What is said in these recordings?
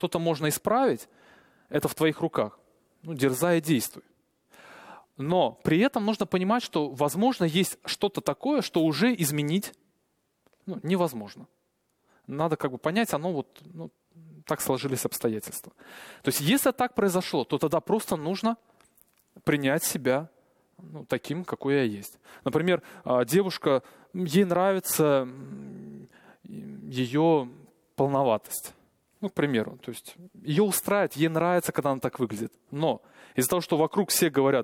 что-то можно исправить, это в твоих руках. Дерзай и действуй. Но при этом нужно понимать, что, возможно, есть что-то такое, что уже изменить невозможно. Надо понять, так сложились обстоятельства. То есть, если так произошло, то тогда просто нужно принять себя таким, какой я есть. Например, девушка, ей нравится ее полноватость. К примеру, то есть ее устраивает, ей нравится, когда она так выглядит. Но из-за того, что вокруг все говорят,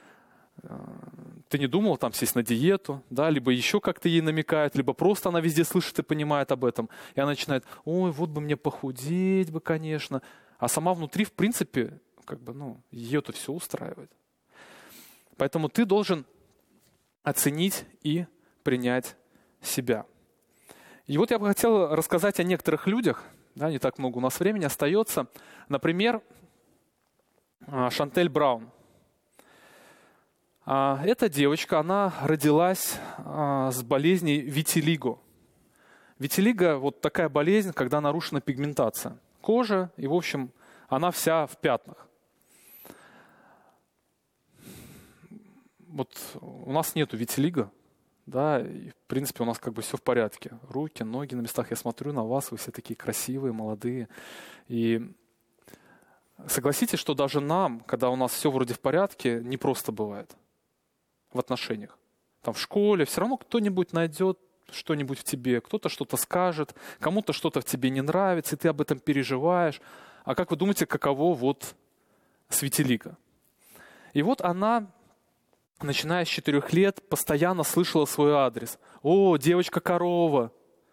ты не думал сесть на диету, да, либо еще как-то ей намекают, либо просто она везде слышит и понимает об этом. И она начинает, ой, вот бы мне похудеть бы, конечно. А сама внутри, в принципе, ее-то все устраивает. Поэтому ты должен оценить и принять себя. И вот я бы хотел рассказать о некоторых людях, да, не так много у нас времени остается. Например, Шантель Браун. Эта девочка, она родилась с болезнью витилиго. Витилиго – вот такая болезнь, когда нарушена пигментация кожи, и, в общем, она вся в пятнах. Вот у нас нету витилиго, да, и, в принципе, у нас все в порядке. Руки, ноги на местах. Я смотрю на вас, вы все такие красивые, молодые. И согласитесь, что даже нам, когда у нас все вроде в порядке, не просто бывает в отношениях. В школе все равно кто-нибудь найдет что-нибудь в тебе, кто-то что-то скажет, кому-то что-то в тебе не нравится, и ты об этом переживаешь. А как вы думаете, каково с витилиго? И вот она, начиная с 4 лет, постоянно слышала свой адрес. О, девочка-корова.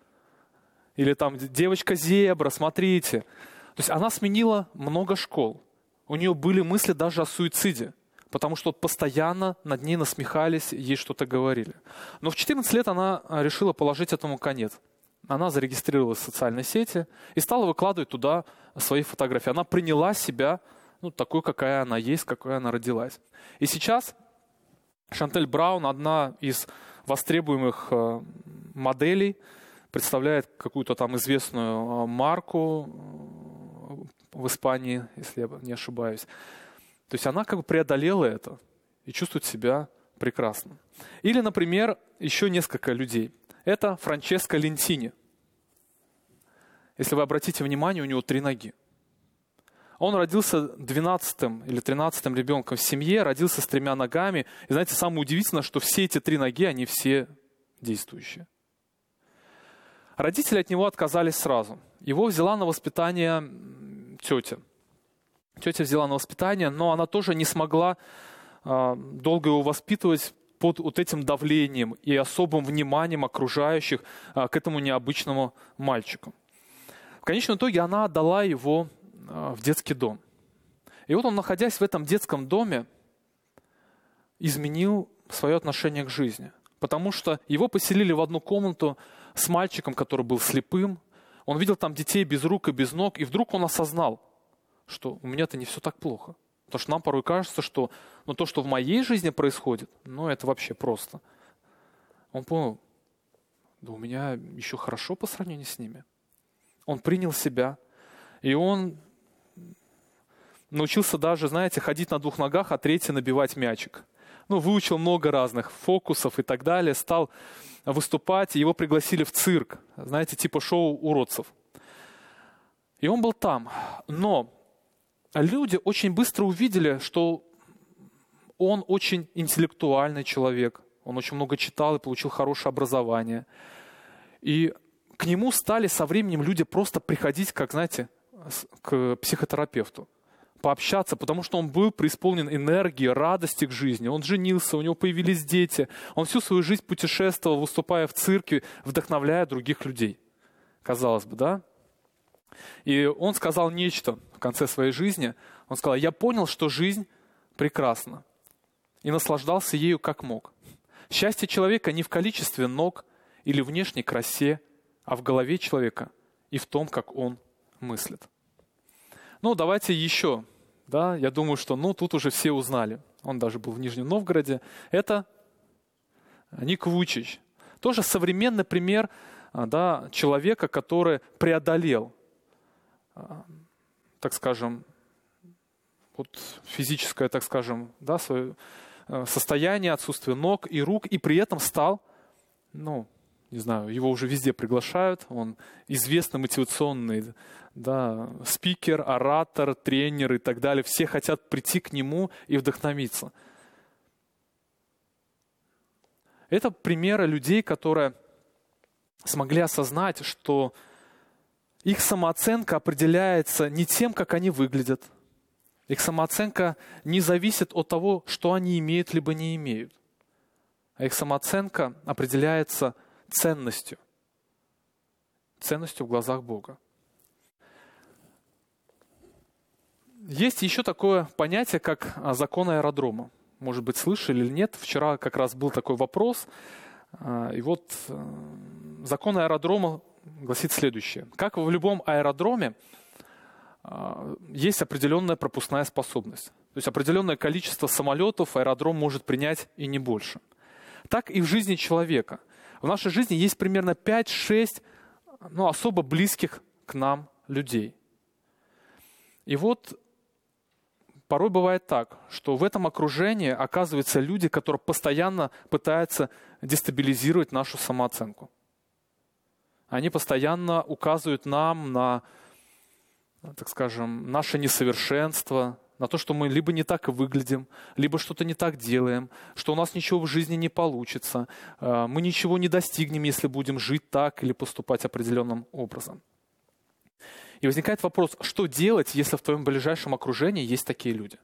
Или девочка-зебра, смотрите. То есть она сменила много школ. У нее были мысли даже о суициде. Потому что постоянно над ней насмехались, ей что-то говорили. Но в 14 лет она решила положить этому конец. Она зарегистрировалась в социальной сети и стала выкладывать туда свои фотографии. Она приняла себя такой, какая она есть, какой она родилась. И сейчас Шантель Браун, одна из востребуемых моделей, представляет какую-то известную марку в Испании, если я не ошибаюсь. То есть она преодолела это и чувствует себя прекрасно. Или, например, еще несколько людей. Это Франческо Лентини. Если вы обратите внимание, у него 3 ноги. Он родился 12-м или 13-м ребенком в семье, родился с 3 ногами. И знаете, самое удивительное, что все эти 3 ноги, они все действующие. Родители от него отказались сразу. Его взяла на воспитание тетя. Тетя взяла на воспитание, но она тоже не смогла долго его воспитывать под этим давлением и особым вниманием окружающих к этому необычному мальчику. В конечном итоге она отдала его в детский дом. И вот он, находясь в этом детском доме, изменил свое отношение к жизни. Потому что его поселили в одну комнату с мальчиком, который был слепым. Он видел там детей без рук и без ног, и вдруг он осознал, что у меня-то не все так плохо. Потому что нам порой кажется, что то, что в моей жизни происходит, это вообще просто. Он понял, да у меня еще хорошо по сравнению с ними. Он принял себя, и он научился даже, ходить на 2 ногах, а 3 набивать мячик. Выучил много разных фокусов и так далее, стал выступать, и его пригласили в цирк, типа шоу уродцев. И он был там, но люди очень быстро увидели, что он очень интеллектуальный человек. Он очень много читал и получил хорошее образование. И к нему стали со временем люди просто приходить, к психотерапевту, пообщаться, потому что он был преисполнен энергии, радости к жизни. Он женился, у него появились дети. Он всю свою жизнь путешествовал, выступая в цирке, вдохновляя других людей. Казалось бы, да? И он сказал нечто в конце своей жизни. Он сказал, я понял, что жизнь прекрасна. И наслаждался ею как мог. Счастье человека не в количестве ног или внешней красе, а в голове человека и в том, как он мыслит. Давайте еще. Да, я думаю, что тут уже все узнали. Он даже был в Нижнем Новгороде. Это Ник Вуйчич. Тоже современный пример человека, который преодолел так скажем, вот физическое, так скажем, да, свое состояние, отсутствие ног и рук, и при этом стал, ну, не знаю, его уже везде приглашают, он известный мотивационный, да, спикер, оратор, тренер и так далее. Все хотят прийти к нему и вдохновиться. Это примеры людей, которые смогли осознать, что их самооценка определяется не тем, как они выглядят. Их самооценка не зависит от того, что они имеют либо не имеют. А их самооценка определяется ценностью. Ценностью в глазах Бога. Есть еще такое понятие, как закон аэродрома. Может быть, слышали или нет. Вчера как раз был такой вопрос. И вот закон аэродрома гласит следующее. Как в любом аэродроме, есть определенная пропускная способность. То есть определенное количество самолетов аэродром может принять и не больше. Так и в жизни человека. В нашей жизни есть примерно 5-6 особо близких к нам людей. И вот порой бывает так, что в этом окружении оказываются люди, которые постоянно пытаются дестабилизировать нашу самооценку. Они постоянно указывают нам на, так скажем, наше несовершенство, на то, что мы либо не так выглядим, либо что-то не так делаем, что у нас ничего в жизни не получится, мы ничего не достигнем, если будем жить так или поступать определенным образом. И возникает вопрос, что делать, если в твоем ближайшем окружении есть такие люди?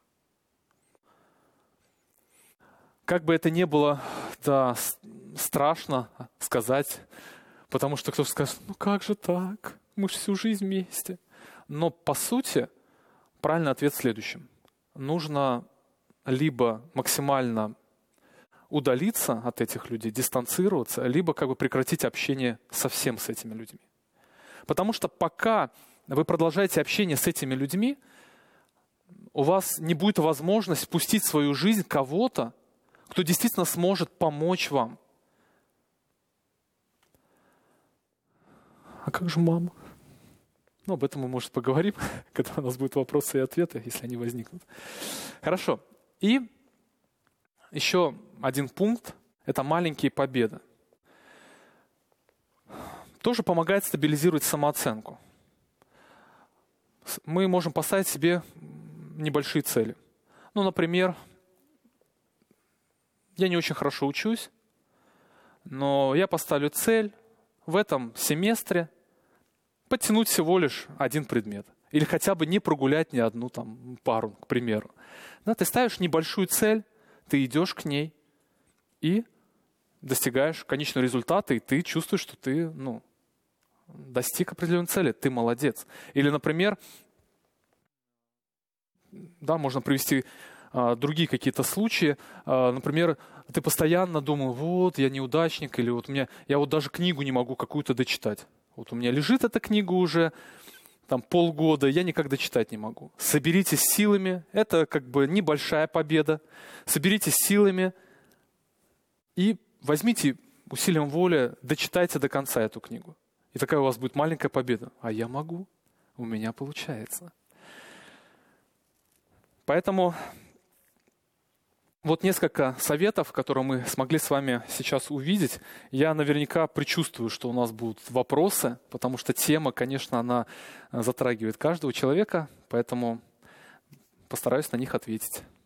Как бы это ни было, да, страшно сказать, потому что кто-то скажет, ну как же так, мы же всю жизнь вместе. Но по сути, правильный ответ в следующем. Нужно либо максимально удалиться от этих людей, дистанцироваться, либо как бы прекратить общение совсем с этими людьми. Потому что пока вы продолжаете общение с этими людьми, у вас не будет возможности пустить в свою жизнь кого-то, кто действительно сможет помочь вам. А как же мама? Об этом мы, может, поговорим, когда у нас будут вопросы и ответы, если они возникнут. Хорошо. И еще один пункт – это маленькие победы. Тоже помогает стабилизировать самооценку. Мы можем поставить себе небольшие цели. Например, я не очень хорошо учусь, но я поставлю цель в этом семестре подтянуть всего лишь один предмет. Или хотя бы не прогулять ни одну пару, к примеру. Да, ты ставишь небольшую цель, ты идешь к ней и достигаешь конечного результата, и ты чувствуешь, что ты достиг определенной цели, ты молодец. Или, например, да, можно привести другие какие-то случаи. Например, ты постоянно думал, вот, я неудачник, или вот я вот даже книгу не могу какую-то дочитать. Вот у меня лежит эта книга уже полгода, я никак дочитать не могу. Соберитесь силами, это как бы небольшая победа. Соберитесь силами и возьмите усилием воли, дочитайте до конца эту книгу. И такая у вас будет маленькая победа. А я могу, у меня получается. Поэтому вот несколько советов, которые мы смогли с вами сейчас увидеть. Я наверняка предчувствую, что у нас будут вопросы, потому что тема, конечно, она затрагивает каждого человека, поэтому постараюсь на них ответить.